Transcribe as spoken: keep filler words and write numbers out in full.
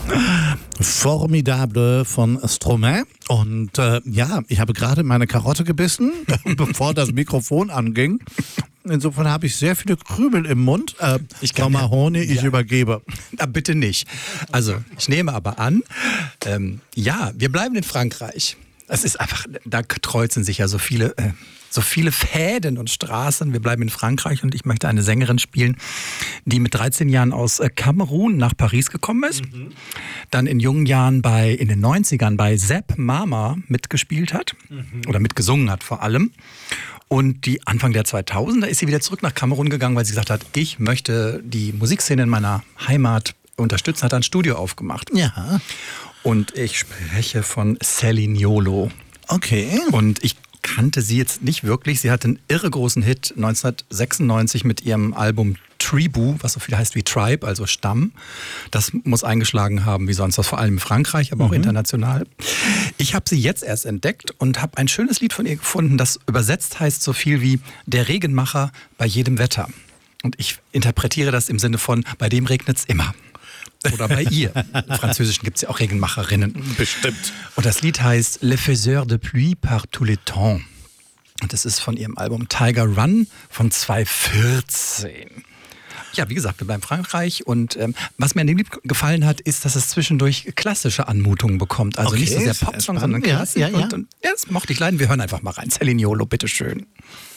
Formidable von Stromae. Und äh, ja, ich habe gerade meine Karotte gebissen, bevor das Mikrofon anging. Insofern habe ich sehr viele Krümel im Mund. Äh, Ich kann Frau Mahoney, ich ja. übergebe. Na, bitte nicht. Also, ich nehme aber an, ähm, ja, wir bleiben in Frankreich. Es ist einfach, da kreuzen sich ja so viele, äh, so viele Fäden und Straßen. Wir bleiben in Frankreich und ich möchte eine Sängerin spielen, die mit dreizehn Jahren aus äh, Kamerun nach Paris gekommen ist. Mhm. Dann in jungen Jahren bei, in den neunzigern bei Sepp Mama mitgespielt hat. Mhm. Oder mitgesungen hat vor allem. Und die Anfang der zweitausender ist sie wieder zurück nach Kamerun gegangen, weil sie gesagt hat, ich möchte die Musikszene in meiner Heimat unterstützen, hat ein Studio aufgemacht. Ja. Und ich spreche von Céline. Okay. Und ich kannte sie jetzt nicht wirklich. Sie hatte einen irre großen Hit neunzehnhundertsechsundneunzig mit ihrem Album Tribu, was so viel heißt wie Tribe, also Stamm. Das muss eingeschlagen haben wie sonst was, vor allem in Frankreich, aber auch mhm. international. Ich habe sie jetzt erst entdeckt und habe ein schönes Lied von ihr gefunden, das übersetzt heißt so viel wie Der Regenmacher bei jedem Wetter. Und ich interpretiere das im Sinne von, bei dem regnet es immer. Oder bei ihr. Im Französischen gibt es ja auch Regenmacherinnen. Bestimmt. Und das Lied heißt Le Faiseur de Pluie par tous les temps. Und das ist von ihrem Album Tiger Run von zweitausendvierzehn. Ja, wie gesagt, wir bleiben in Frankreich. Und ähm, was mir an dem Lied gefallen hat, ist, dass es zwischendurch klassische Anmutungen bekommt. Also okay, nicht so sehr Popsong, sondern Klassik. Ja, ja, ja. Und, und ja, das mochte ich leiden. Wir hören einfach mal rein. Céline, bitteschön.